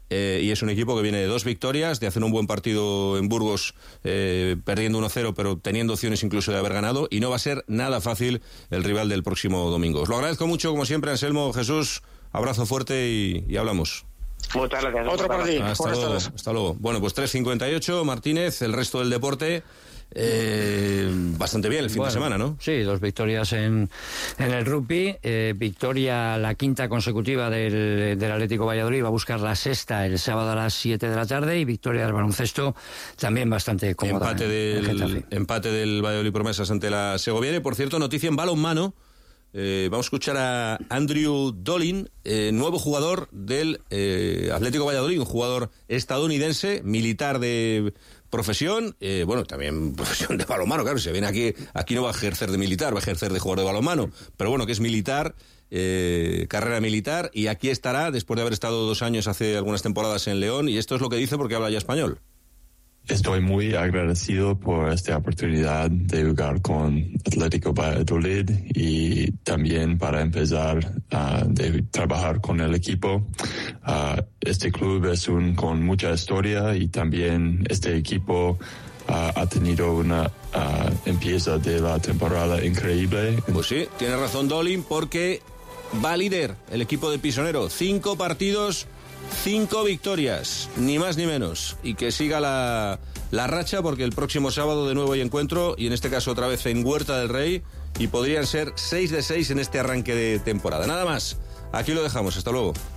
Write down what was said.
y es un equipo que viene de 2 victorias, de hacer un buen partido en Burgos, perdiendo 1-0, pero teniendo opciones incluso de haber ganado, y no va a ser nada fácil el rival del próximo domingo. Os lo agradezco mucho, como siempre, Anselmo, Jesús, abrazo fuerte y hablamos. Muchas gracias. Otro para ti. Hasta luego. Bueno, pues 3:58, Martínez, el resto del deporte. Bastante bien el fin de semana, ¿no? Sí, 2 victorias en el rugby, victoria la 5ª consecutiva del Atlético Valladolid, va a buscar la 6ª el sábado a las 7 de la tarde, y victoria del baloncesto también bastante cómoda. Empate del Valladolid Promesas ante la Segoviana. Y por cierto, noticia en balonmano, vamos a escuchar a Andrew Dolin, nuevo jugador del Atlético Valladolid, un jugador estadounidense, militar de profesión, también profesión de balonmano, claro, si viene aquí no va a ejercer de militar, va a ejercer de jugador de balonmano, pero bueno, que es militar, carrera militar, y aquí estará después de haber estado 2 años hace algunas temporadas en León, y esto es lo que dice porque habla ya español. Estoy muy agradecido por esta oportunidad de jugar con Atlético Valladolid y también para empezar de trabajar con el equipo. Este club es con mucha historia, y también este equipo ha tenido una empieza de la temporada increíble. Pues sí, tiene razón Dolin, porque va líder el equipo de Pisonero, 5 partidos, 5 victorias, ni más ni menos, y que siga la racha, porque el próximo sábado de nuevo hay encuentro, y en este caso otra vez en Huerta del Rey, y podrían ser 6 de 6 en este arranque de temporada. Nada más, aquí lo dejamos, hasta luego.